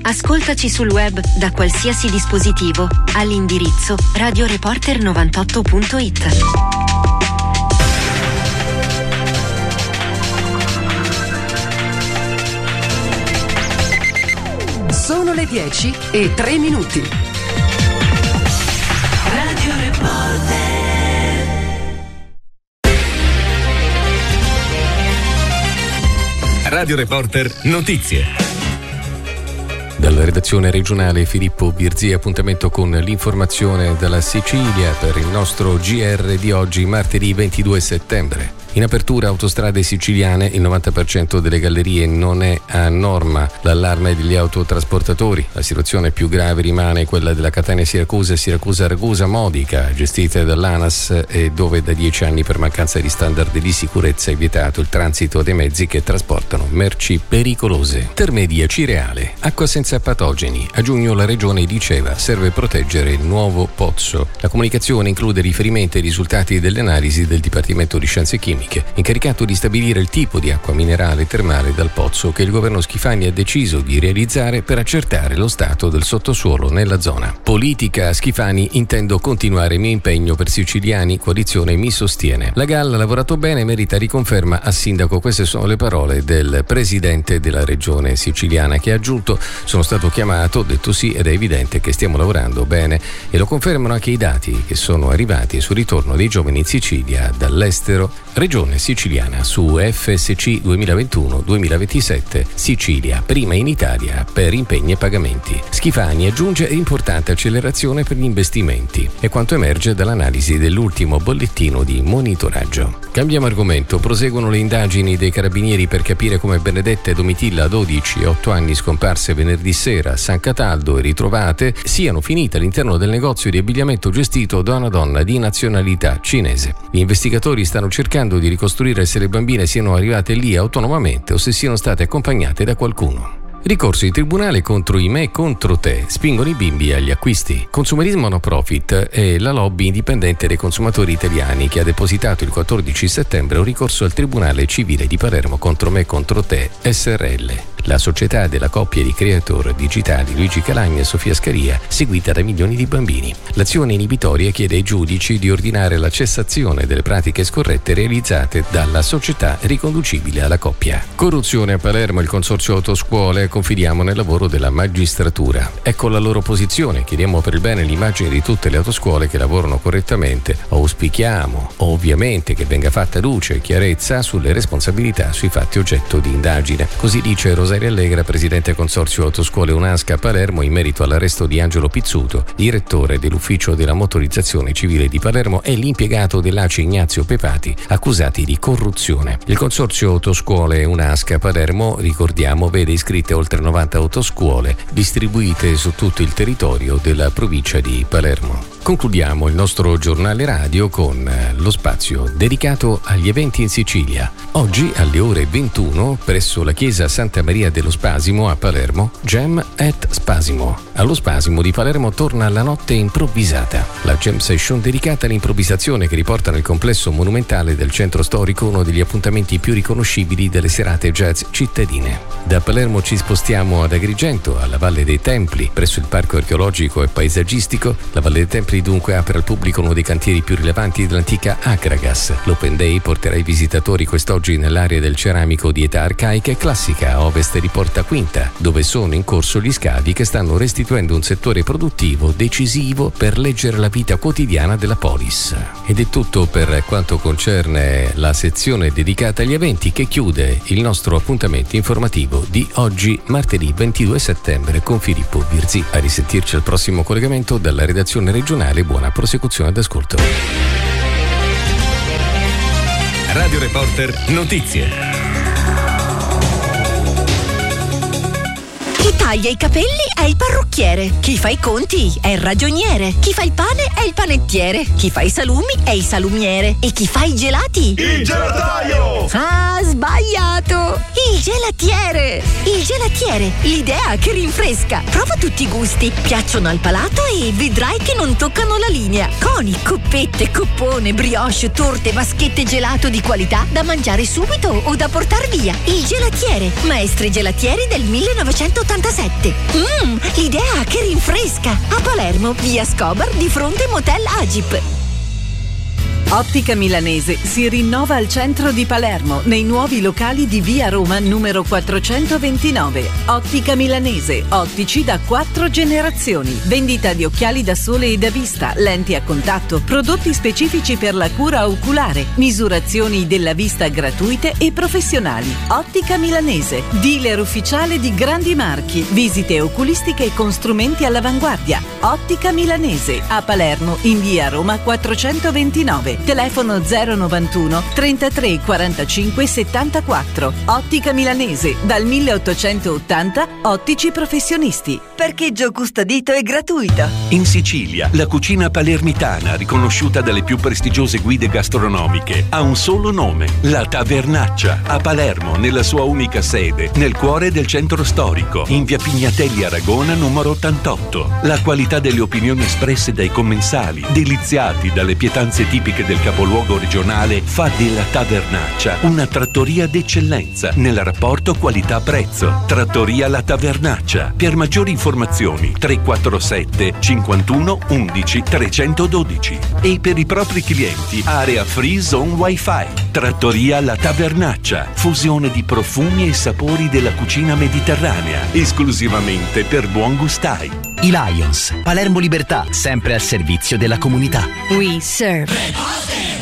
Ascoltaci sul web da qualsiasi dispositivo all'indirizzo radioreporter98.it. Sono le 10:03. Radio Reporter. Radio Reporter Notizie. Dalla redazione regionale Filippo Birzì, appuntamento con l'informazione dalla Sicilia per il nostro GR di oggi, martedì 22 settembre. In apertura autostrade siciliane, il 90% delle gallerie non è a norma. L'allarme degli autotrasportatori. La situazione più grave rimane quella della Catania-Siracusa e Siracusa-Ragusa-Modica, gestite dall'ANAS, e dove da 10 anni per mancanza di standard di sicurezza è vietato il transito dei mezzi che trasportano merci pericolose. Termedia Cireale, acqua senza patogeni. A giugno la regione diceva serve proteggere il nuovo pozzo. La comunicazione include riferimenti ai risultati delle analisi del Dipartimento di Scienze Chimiche, incaricato di stabilire il tipo di acqua minerale termale dal pozzo che il governo Schifani ha deciso di realizzare per accertare lo stato del sottosuolo nella zona. Politica, Schifani: intendo continuare il mio impegno per siciliani, coalizione mi sostiene. La Galla ha lavorato bene, merita riconferma a sindaco. Queste sono le parole del presidente della regione siciliana, che ha aggiunto: sono stato chiamato, ho detto sì ed è evidente che stiamo lavorando bene, e lo confermano anche i dati che sono arrivati sul ritorno dei giovani in Sicilia dall'estero. Regione siciliana su FSC 2021-2027, Sicilia prima in Italia per impegni e pagamenti. Schifani aggiunge importante accelerazione per gli investimenti, è quanto emerge dall'analisi dell'ultimo bollettino di monitoraggio. Cambiamo argomento, proseguono le indagini dei carabinieri per capire come Benedetta e Domitilla, 12 e 8 anni, scomparse venerdì sera a San Cataldo e ritrovate, siano finite all'interno del negozio di abbigliamento gestito da una donna di nazionalità cinese. Gli investigatori stanno cercando di ricostruire se le bambine siano arrivate lì autonomamente o se siano state accompagnate da qualcuno. Ricorso in tribunale contro i me e contro te, spingono i bimbi agli acquisti. Consumerismo no profit è la lobby indipendente dei consumatori italiani che ha depositato il 14 settembre un ricorso al Tribunale Civile di Palermo contro me e contro te SRL, la società della coppia di creator digitali Luigi Calagna e Sofia Scaria, seguita da milioni di bambini. L'azione inibitoria chiede ai giudici di ordinare la cessazione delle pratiche scorrette realizzate dalla società riconducibile alla coppia. Corruzione a Palermo, il consorzio autoscuole: confidiamo nel lavoro della magistratura. Ecco la loro posizione, chiediamo per il bene l'immagine di tutte le autoscuole che lavorano correttamente. Auspichiamo ovviamente che venga fatta luce e chiarezza sulle responsabilità sui fatti oggetto di indagine. Così dice Rosaria Allegra, presidente consorzio autoscuole Unasca a Palermo, in merito all'arresto di Angelo Pizzuto, direttore dell'ufficio della motorizzazione civile di Palermo, e l'impiegato dell'ACI Ignazio Pepati, accusati di corruzione. Il consorzio autoscuole Unasca a Palermo, ricordiamo, vede iscritte oltre 90 autoscuole distribuite su tutto il territorio della provincia di Palermo. Concludiamo il nostro giornale radio con lo spazio dedicato agli eventi in Sicilia. Oggi alle ore 21 presso la chiesa Santa Maria dello Spasimo a Palermo, Jam at Spasimo. Allo Spasimo di Palermo torna la notte improvvisata. La jam session dedicata all'improvvisazione che riporta nel complesso monumentale del centro storico uno degli appuntamenti più riconoscibili delle serate jazz cittadine. Da Palermo ci spostiamo ad Agrigento, alla Valle dei Templi, presso il parco archeologico e paesaggistico. La Valle dei Templi dunque apre al pubblico uno dei cantieri più rilevanti dell'antica Akragas. L'Open Day porterà i visitatori quest'oggi nell'area del ceramico di età arcaica e classica a ovest di Porta Quinta, dove sono in corso gli scavi che stanno restituendo un settore produttivo decisivo per leggere la vita quotidiana della polis. Ed è tutto per quanto concerne la sezione dedicata agli eventi, che chiude il nostro appuntamento informativo di oggi, martedì 22 settembre, con Filippo Birzì. A risentirci al prossimo collegamento dalla redazione regionale. Buona prosecuzione d'ascolto. Radio Reporter Notizie. Chi taglia i capelli è il parrucchiere, chi fa i conti è il ragioniere, chi fa il pane è il panettiere, chi fa i salumi è il salumiere e chi fa i gelati? Il gelataio! Ah, sbagliato! Il gelatiere! Il gelatiere gelatiere, l'idea che rinfresca. Prova tutti i gusti, piacciono al palato e vedrai che non toccano la linea. Coni, coppette, coppone, brioche, torte, vaschette gelato di qualità da mangiare subito o da portar via. Il Gelatiere, maestri gelatieri del 1987. L'idea che rinfresca. A Palermo, via Scobar, di fronte Motel Agip. Ottica Milanese si rinnova al centro di Palermo, nei nuovi locali di via Roma numero 429. Ottica Milanese, ottici da 4 generazioni. Vendita di occhiali da sole e da vista, lenti a contatto, prodotti specifici per la cura oculare, misurazioni della vista gratuite e professionali. Ottica Milanese, dealer ufficiale di grandi marchi, visite oculistiche con strumenti all'avanguardia. Ottica Milanese, a Palermo, in via Roma 429. Telefono 091 33 45 74. Ottica Milanese, dal 1880, ottici professionisti. Parcheggio custodito e gratuito. In Sicilia, la cucina palermitana, riconosciuta dalle più prestigiose guide gastronomiche, ha un solo nome: La Tavernaccia, a Palermo, nella sua unica sede, nel cuore del centro storico, in via Pignatelli Aragona numero 88. La qualità delle opinioni espresse dai commensali, deliziati dalle pietanze tipiche del capoluogo regionale, fa della Tavernaccia una trattoria d'eccellenza nel rapporto qualità-prezzo. Trattoria La Tavernaccia. Per maggiori informazioni 347 51 11 312. E per i propri clienti area free zone wifi. Trattoria La Tavernaccia. Fusione di profumi e sapori della cucina mediterranea, esclusivamente per buon gustai. I Lions, Palermo Libertà, sempre al servizio della comunità. We serve.